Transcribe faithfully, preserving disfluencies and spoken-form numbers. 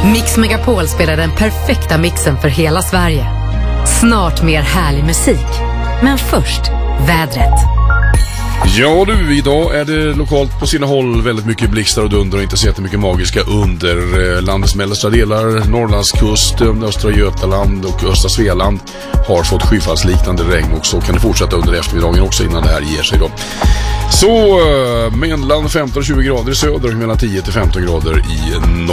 Mix Megapol spelar den perfekta mixen för hela Sverige. Snart mer härlig musik. Men först, vädret. Ja du, idag är det lokalt på sina håll väldigt mycket blixtar och dunder och inte så jättemycket magiska under. Landets mellersta delar, Norrlandskust, östra Götaland och östra Svealand har fått skyfallsliknande regn, och så kan det fortsätta under eftermiddagen också innan det här ger sig då. Så mellan femton och tjugo grader i söder och mellan tio till femton grader i norr.